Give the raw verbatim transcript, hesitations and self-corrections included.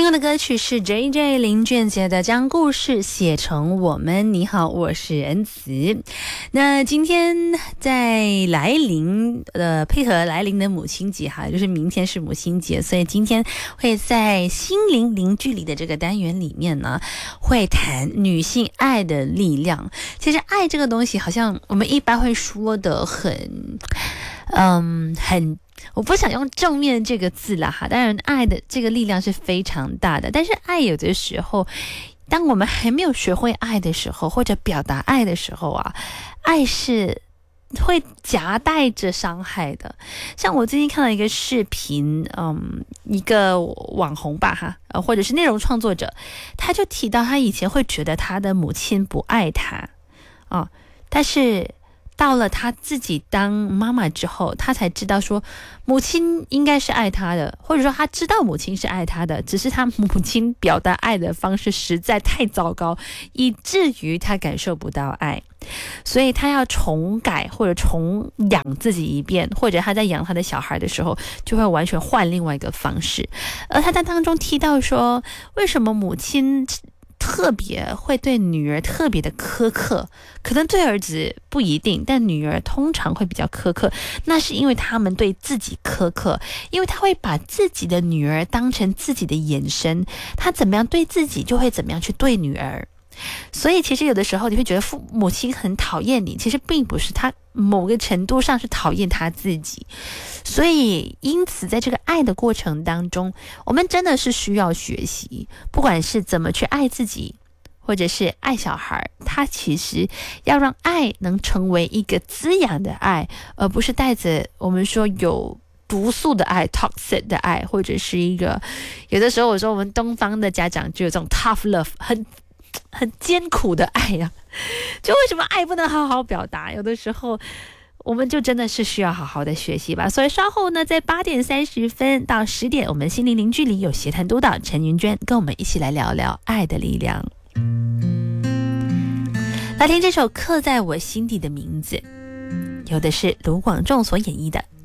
刚的歌曲是 J J 林俊杰的《将故事写成我们》。你好，我是恩慈。那今天在来临呃，配合来临的母亲节哈，就是明天是母亲节，所以今天会在心灵零距离的这个单元里面呢，会谈女性爱的力量。其实爱这个东西，好像我们一般会说的很，嗯，很。我不想用正面这个字啦哈，当然爱的这个力量是非常大的，但是爱有的时候，当我们还没有学会爱的时候，或者表达爱的时候啊，爱是会夹带着伤害的。像我最近看到一个视频，嗯，一个网红吧哈，呃，或者是内容创作者，他就提到他以前会觉得他的母亲不爱他啊，但是到了他自己当妈妈之后，他才知道说母亲应该是爱他的，或者说他知道母亲是爱他的，只是他母亲表达爱的方式实在太糟糕，以至于他感受不到爱，所以他要重改或者重养自己一遍，或者他在养他的小孩的时候就会完全换另外一个方式。而他在当中提到说，为什么母亲特别会对女儿特别的苛刻，可能对儿子不一定，但女儿通常会比较苛刻，那是因为他们对自己苛刻，因为他会把自己的女儿当成自己的延伸，他怎么样对自己就会怎么样去对女儿。所以其实有的时候你会觉得父母亲很讨厌你，其实并不是，他某个程度上是讨厌他自己。所以因此在这个爱的过程当中，我们真的是需要学习，不管是怎么去爱自己，或者是爱小孩，他其实要让爱能成为一个滋养的爱，而不是带着我们说有毒素的爱 toxic 的爱，或者是一个有的时候我说我们东方的家长就有这种 tough love， 很很艰苦的爱呀、啊，就为什么爱不能好好表达？有的时候我们就真的是需要好好的学习吧。所以稍后呢，在八点三十分到十点，我们心灵零距离有协谈督导陈云娟跟我们一起来聊聊爱的力量。来听这首刻在我心底的名字，有的是卢广仲所演绎的